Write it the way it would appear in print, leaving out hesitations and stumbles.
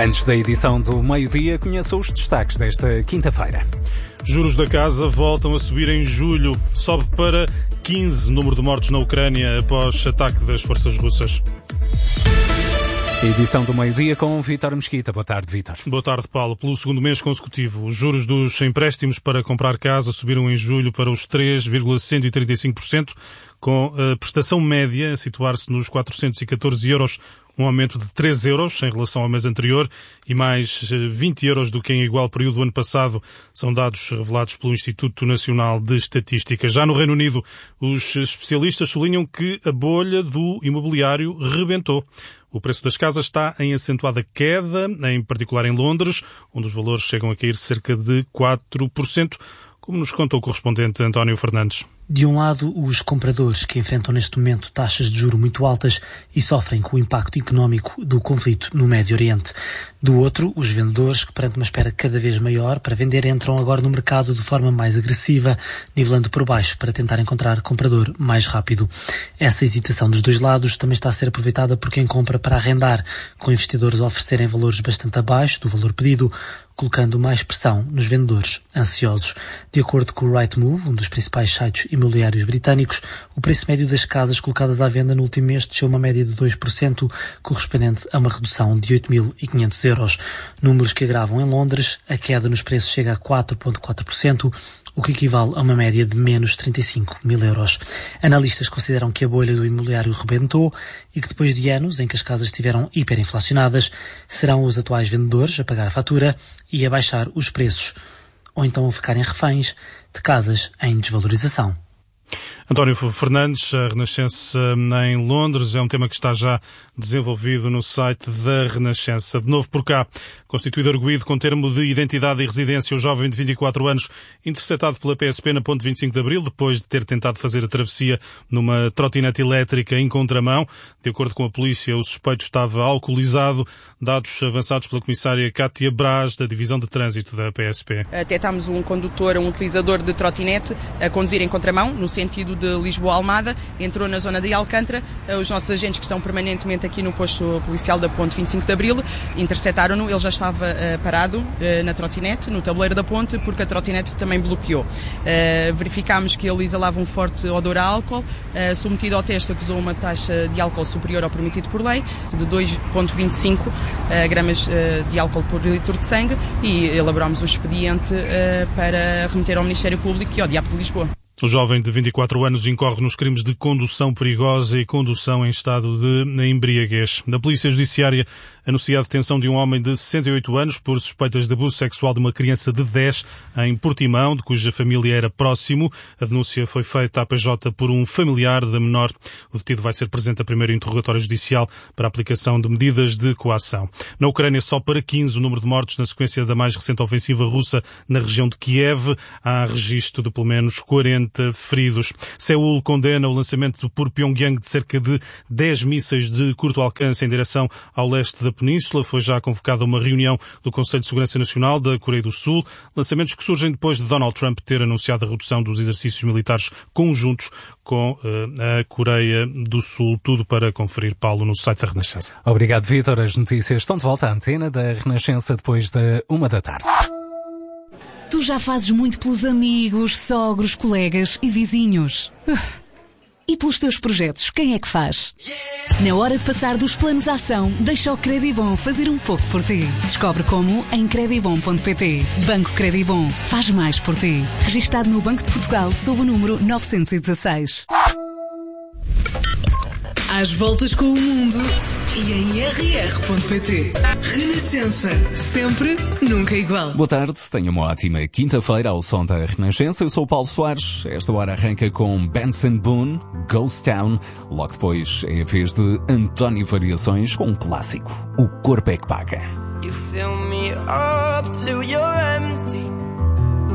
Antes da edição do meio-dia, conheça os destaques desta quinta-feira. Juros da casa voltam a subir em julho. Sobe para 15 o número de mortos na Ucrânia após ataque das forças russas. Edição do meio-dia com Vítor Mesquita. Boa tarde, Vítor. Boa tarde, Paulo. Pelo segundo mês consecutivo, os juros dos empréstimos para comprar casa subiram em julho para os 3,135%, com a prestação média a situar-se nos 414 euros, um aumento de 3 euros em relação ao mês anterior e mais 20 euros do que em igual período do ano passado. São dados revelados pelo Instituto Nacional de Estatística. Já no Reino Unido, os especialistas sublinham que a bolha do imobiliário rebentou. O preço das casas está em acentuada queda, em particular em Londres, onde os valores chegam a cair cerca de 4%, como nos conta o correspondente António Fernandes. De um lado, os compradores que enfrentam neste momento taxas de juros muito altas e sofrem com o impacto económico do conflito no Médio Oriente. Do outro, os vendedores que, perante uma espera cada vez maior para vender, entram agora no mercado de forma mais agressiva, nivelando por baixo para tentar encontrar comprador mais rápido. Essa hesitação dos dois lados também está a ser aproveitada por quem compra para arrendar, com investidores a oferecerem valores bastante abaixo do valor pedido, colocando mais pressão nos vendedores ansiosos. De acordo com o Rightmove, um dos principais sites imobiliários britânicos, o preço médio das casas colocadas à venda no último mês desceu uma média de 2%, correspondente a uma redução de 8.500 euros. Números que agravam em Londres, a queda nos preços chega a 4,4%, o que equivale a uma média de menos 35 mil euros. Analistas consideram que a bolha do imobiliário rebentou e que depois de anos em que as casas estiveram hiperinflacionadas, serão os atuais vendedores a pagar a fatura e a baixar os preços, ou então a ficarem reféns de casas em desvalorização. António Fernandes, a Renascença em Londres, é um tema que está já desenvolvido no site da Renascença. De novo por cá, constituído arguido com termo de identidade e residência, o jovem de 24 anos, interceptado pela PSP na ponte 25 de Abril, depois de ter tentado fazer a travessia numa trotinete elétrica em contramão. De acordo com a polícia, o suspeito estava alcoolizado, dados avançados pela comissária Cátia Braz, da Divisão de Trânsito da PSP. Detectámos um condutor, um utilizador de trotinete, a conduzir em contramão, no sentido de Lisboa-Almada, entrou na zona de Alcântara. Os nossos agentes que estão permanentemente aqui no posto policial da ponte 25 de Abril interceptaram-no. Ele já estava parado na trotinete, no tabuleiro da ponte, porque a trotinete também bloqueou. Verificámos que ele exalava um forte odor a álcool. Submetido ao teste, acusou uma taxa de álcool superior ao permitido por lei, de 2,25 gramas de álcool por litro de sangue, e elaborámos o expediente para remeter ao Ministério Público e ao DIAP de Lisboa. O jovem de 24 anos incorre nos crimes de condução perigosa e condução em estado de embriaguez. A Polícia Judiciária anuncia a detenção de um homem de 68 anos por suspeitas de abuso sexual de uma criança de 10 em Portimão, de cuja família era próximo. A denúncia foi feita à PJ por um familiar da menor. O detido vai ser presente a primeiro interrogatório judicial para a aplicação de medidas de coação. Na Ucrânia, só para 15 o número de mortos na sequência da mais recente ofensiva russa na região de Kiev. Há registro de pelo menos 40 feridos. Seul condena o lançamento por Pyongyang de cerca de 10 mísseis de curto alcance em direção ao leste da península. Foi já convocada uma reunião do Conselho de Segurança Nacional da Coreia do Sul. Lançamentos que surgem depois de Donald Trump ter anunciado a redução dos exercícios militares conjuntos com a Coreia do Sul. Tudo para conferir, Paulo, no site da Renascença. Obrigado, Vítor. As notícias estão de volta à antena da Renascença depois da 1h. Tu já fazes muito pelos amigos, sogros, colegas e vizinhos. E pelos teus projetos, quem é que faz? Na hora de passar dos planos à ação, deixa o Credibom fazer um pouco por ti. Descobre como em credibom.pt. Banco Credibom. Faz mais por ti. Registado no Banco de Portugal sob o número 916. Às voltas com o mundo e em rr.pt. Renascença. Sempre, nunca igual. Boa tarde, tenha uma ótima quinta-feira ao som da Renascença. Eu sou o Paulo Soares. Esta hora arranca com Benson Boone, Ghost Town. Logo depois é a vez de António Variações com um clássico, O Corpo é que Paga. You fill me up to your